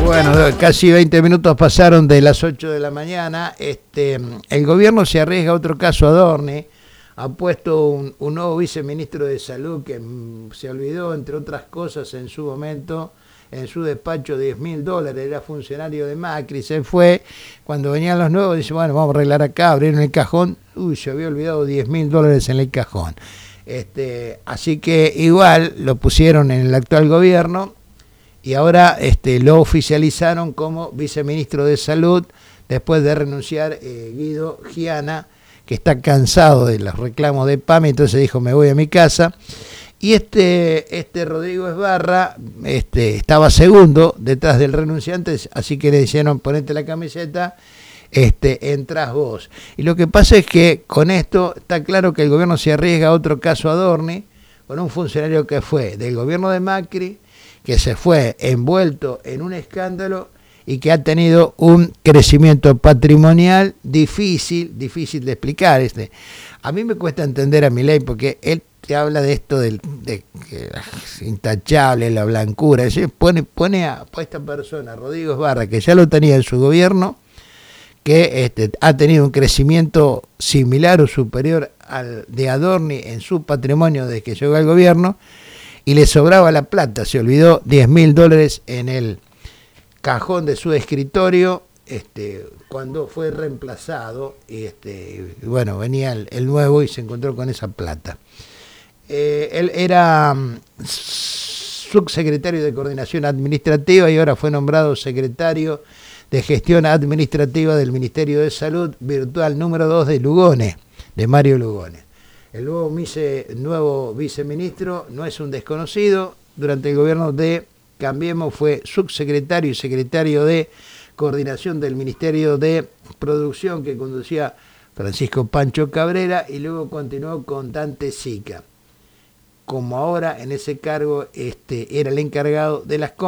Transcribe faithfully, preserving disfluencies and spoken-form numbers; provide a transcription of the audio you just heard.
Bueno, casi veinte minutos pasaron de las ocho de la mañana. Este, el gobierno se arriesga a otro caso Adorni. Ha puesto un, un nuevo viceministro de Salud que mm, se olvidó, entre otras cosas, en su momento, en su despacho, diez mil dólares. Era funcionario de Macri, se fue. Cuando venían los nuevos, dice, bueno, vamos a arreglar acá, abrieron el cajón. Uy, se había olvidado diez mil dólares en el cajón. Este, así que igual lo pusieron en el actual gobierno. Y ahora este, lo oficializaron como viceministro de Salud después de renunciar eh, Guido Giana, que está cansado de los reclamos de P A M I, entonces dijo me voy a mi casa. Y este, este Rodrigo Esbarra este, estaba segundo detrás del renunciante, así que le dijeron ponete la camiseta, este, entras vos. Y lo que pasa es que con esto está claro que el gobierno se arriesga a otro caso Adorni, con un funcionario que fue del gobierno de Macri, que se fue envuelto en un escándalo y que ha tenido un crecimiento patrimonial difícil, difícil de explicar. Este. A mí me cuesta entender a Milei porque él te habla de esto del, de que es intachable, la blancura. Él pone, pone a, a esta persona, Rodrigo Esbarra, que ya lo tenía en su gobierno, que este, ha tenido un crecimiento similar o superior al de Adorni en su patrimonio desde que llegó al gobierno, y le sobraba la plata, se olvidó diez mil dólares en el cajón de su escritorio este, cuando fue reemplazado, y este, bueno, venía el, el nuevo y se encontró con esa plata. Eh, él era um, subsecretario de Coordinación Administrativa y ahora fue nombrado secretario de Gestión Administrativa del Ministerio de Salud Virtual número dos de Lugones, de Mario Lugones. El nuevo, vice, nuevo viceministro no es un desconocido. Durante el gobierno de Cambiemos fue subsecretario y secretario de Coordinación del Ministerio de Producción que conducía Francisco Pancho Cabrera y luego continuó con Dante Sica. Como ahora en ese cargo este, era el encargado de las